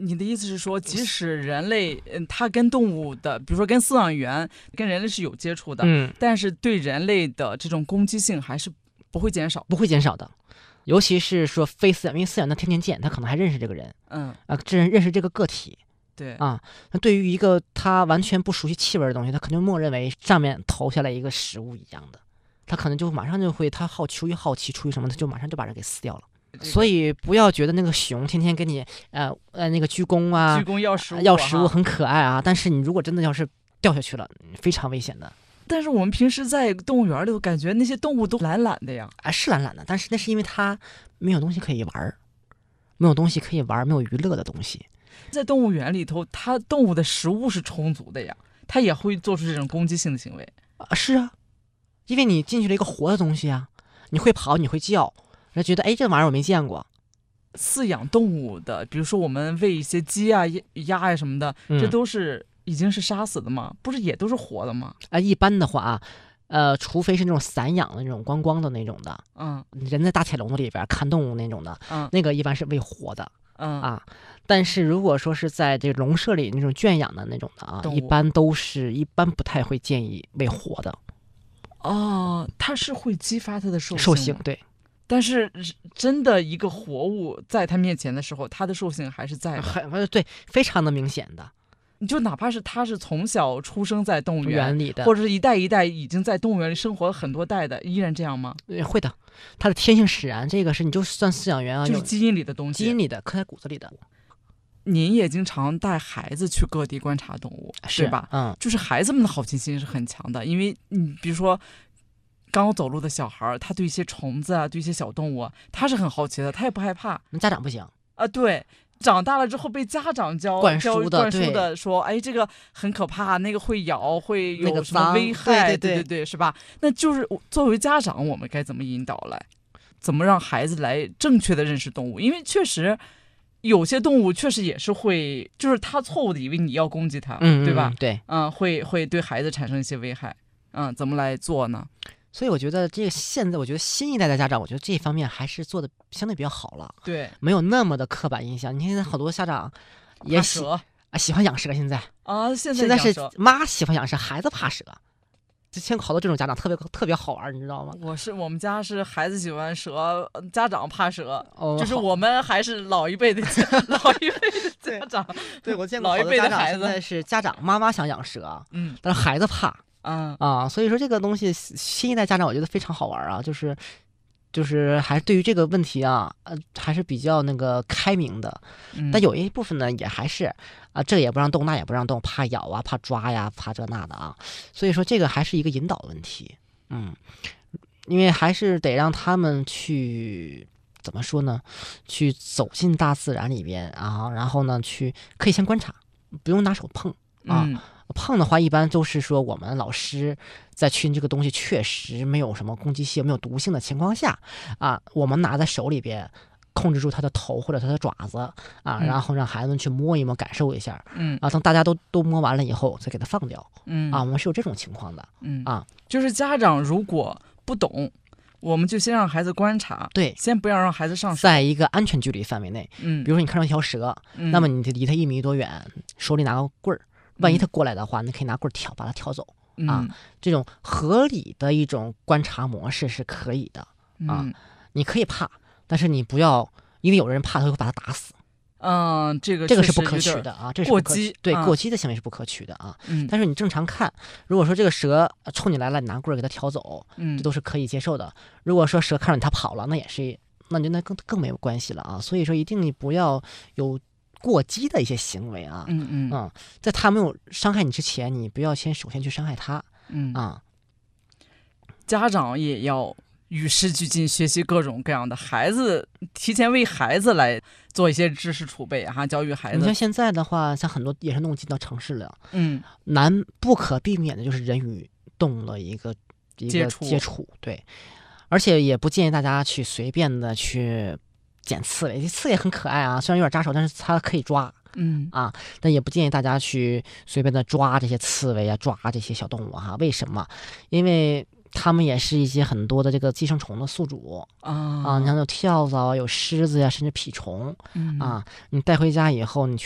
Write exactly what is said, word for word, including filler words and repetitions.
你的意思是说，即使人类，嗯，它跟动物的，比如说跟饲养员、跟人类是有接触的， 嗯， 但是对人类的这种攻击性还是不会减少， 不会减少的。尤其是说非饲养，因为饲养他天天见，他可能还认识这个人， 嗯啊，这认识这个个体对， 啊。那对于一个他完全不熟悉气味的东西，他肯定默认为上面投下来一个食物一样的，他可能就马上就会，他好出于好奇，出于什么，他就马上就把人给撕掉了。 这个所以不要觉得那个熊天天给你呃呃那个鞠躬啊， 鞠躬要食物， 要食物哈。 很可爱啊，但是你如果真的要是掉下去了，非常危险的。 但是我们平时在动物园里头，感觉那些动物都懒懒的呀。 啊，是懒懒的，但是那是因为它没有东西可以玩儿，没有东西可以玩儿，没有娱乐的东西。 在动物园里头，它动物的食物是充足的呀，它也会做出这种攻击性的行为。 啊，是啊，因为你进去了一个活的东西啊，你会跑，你会叫，人家觉得哎，这玩意儿我没见过。 饲养动物的，比如说我们喂一些鸡啊、鸭呀、什么的， 嗯、 这都是已经是杀死的吗？不是也都是活的吗？ 啊，一般的话啊，呃，除非是那种散养的那种观光的那种的， 嗯人在大铁笼子里边看动物那种的， 嗯那个一般是喂活的嗯啊。但是如果说是在这个笼舍里那种圈养的那种的啊， 动物一般都是一般不太会建议喂活的。 哦，它是会激发它的兽性兽性吗， 对， 但是真的一个活物在它面前的时候，它的兽性还是在的。 很呃对，非常的明显的。 你就哪怕是它是从小出生在动物园园里的， 或者是一代一代已经在动物园里生活了很多代的，依然这样吗？ 呃会的，它的天性使然，这个是你就算饲养员啊，有就是基因里的东西。 基因里的，刻在骨子里的， 您也经常带孩子去各地观察动物， 是对吧？ 嗯， 就是孩子们的好奇心是很强的，因为你比如说刚走路的小孩，他对一些虫子啊，对一些小动物啊，他是很好奇的，他也不害怕那家长不行啊。对，长大了之后被家长教灌输的教灌输的说，哎，这个很可怕，那个会咬，会那个有什么脏危害， 对对对对对，是吧？那就是作为家长，我们该怎么引导来，怎么让孩子来正确的认识动物？因为确实。有些动物确实也是会，就是他错误的以为你要攻击它， 嗯， 对吧嗯？对， 嗯，会会对孩子产生一些危害。嗯，怎么来做呢？ 所以我觉得这个现在，我觉得新一代的家长，我觉得这方面还是做的相对比较好了， 对， 没有那么的刻板印象。你看现在好多家长也喜怕蛇啊喜欢养蛇，现在啊，现在现在是养蛇妈喜欢养蛇，孩子怕蛇。之前好多这种家长特别特别好玩，你知道吗？ 我是我们家是孩子喜欢蛇，家长怕蛇， 哦， 就是好我们还是老一辈的老一辈的家长， 对我见过老一好多家长辈的孩子现在是家长妈妈想养蛇， 嗯但是孩子怕嗯啊，所以说这个东西新一代家长我觉得非常好玩啊，就是就是还是对于这个问题啊，呃，还是比较那个开明的。 嗯， 但有一部分呢，也还是啊，这也不让动，那也不让动，怕咬啊，怕抓呀，怕这那的啊。所以说这个还是一个引导问题，嗯，因为还是得让他们去怎么说呢？去走进大自然里边啊，然后呢，去可以先观察，不用拿手碰啊。 嗯碰的话，一般都是说我们老师在确认这个东西确实没有什么攻击性、没有毒性的情况下，啊，我们拿在手里边，控制住它的头或者它的爪子啊， 嗯然后让孩子们去摸一摸、感受一下嗯啊。等大家都都摸完了以后，再给它放掉嗯啊。我们是有这种情况的嗯啊。 就是家长如果不懂，我们就先让孩子观察， 对， 先不要让孩子上手。 在一个安全距离范围内， 嗯， 比如说你看到一条蛇， 嗯那么你离它一米多远，手里拿个棍儿，万一它过来的话，你可以拿棍儿挑，把它挑走。啊嗯这种合理的一种观察模式是可以的啊。 嗯你可以怕，但是你不要因为有人怕，他会把他打死， 嗯，这个这个是不确实有点可取的啊，这是过不可取激啊对过激的行为是不可取的啊。 嗯但是你正常看，如果说这个蛇呃冲你来了，你拿棍儿给它挑走， 嗯这都是可以接受的。如果说蛇看着你它跑了，那也是，那就那更更没有关系了啊。所以说一定不要有过激的一些行为啊。 嗯嗯嗯，在它没有伤害你之前，你不要先首先去伤害它嗯啊。 家长也要与时俱进，学习各种各样的孩子，提前为孩子来做一些知识储备哈，教育孩子。 你像现在的话，像很多野生动物进到城市了， 嗯难不可避免的就是人与动物的一个一个接触接触，对，而且也不建议大家去随便的去捡刺猬，刺猬很可爱啊，虽然有点扎手，但是它可以抓嗯啊，但也不建议大家去随便的抓这些刺猬啊，抓这些小动物哈、为什么？因为它们也是一些很多的这个寄生虫的宿主啊啊，你像有跳蚤啊，有虱子呀、甚至蜱虫嗯啊，你带回家以后，你去